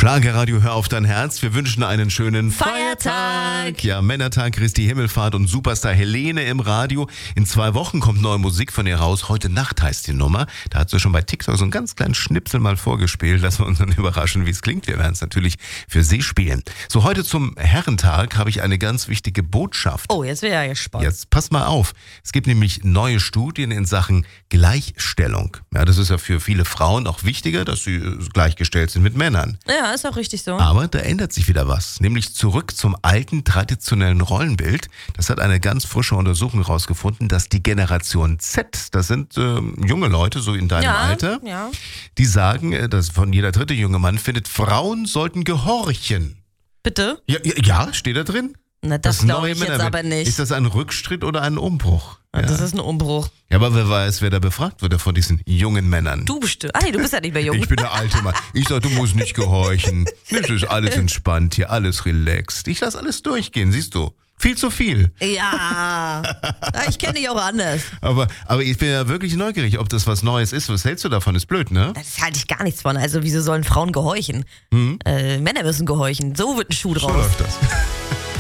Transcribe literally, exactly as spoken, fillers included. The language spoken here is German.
Schlagerradio, hör auf dein Herz. Wir wünschen einen schönen Feiertag. Feiertag. Ja, Männertag, Christi Himmelfahrt und Superstar Helene im Radio. In zwei Wochen kommt neue Musik von ihr raus. Heute Nacht heißt die Nummer. Da hat sie schon bei TikTok so einen ganz kleinen Schnipsel mal vorgespielt. Lassen wir uns dann überraschen, wie es klingt. Wir werden es natürlich für Sie spielen. So, heute zum Herrentag habe ich eine ganz wichtige Botschaft. Oh, jetzt wäre ja gespannt. Jetzt pass mal auf. Es gibt nämlich neue Studien in Sachen Gleichstellung. Ja, das ist ja für viele Frauen auch wichtiger, dass sie gleichgestellt sind mit Männern. Ja, ist auch richtig so. Aber da ändert sich wieder was. Nämlich zurück zum alten traditionellen Rollenbild. Das hat eine ganz frische Untersuchung herausgefunden, dass die Generation Z, das sind äh, junge Leute, so in deinem ja, Alter, ja. die sagen, äh, dass von jeder dritte junge Mann findet, Frauen sollten gehorchen. Bitte? Ja, ja, ja, steht da drin? Na, das, das glaube ich jetzt Männerbild. aber nicht. Ist das ein Rückschritt oder ein Umbruch? Ja. Das ist ein Umbruch. Ja, aber wer weiß, wer da befragt wurde von diesen jungen Männern. Du bestimmt. Ah nee, du bist ja nicht mehr jung. Ich bin der alte Mann. Ich sag, du musst nicht gehorchen. Es ist alles entspannt hier, alles relaxed. Ich lass alles durchgehen, siehst du. Viel zu viel. Ja, ich kenne dich auch anders. Aber, aber ich bin ja wirklich neugierig, ob das was Neues ist. Was hältst du davon? Ist blöd, ne? Das halte ich gar nichts von. Also wieso sollen Frauen gehorchen? Mhm. Äh, Männer müssen gehorchen. So wird ein Schuh draus. So läuft das.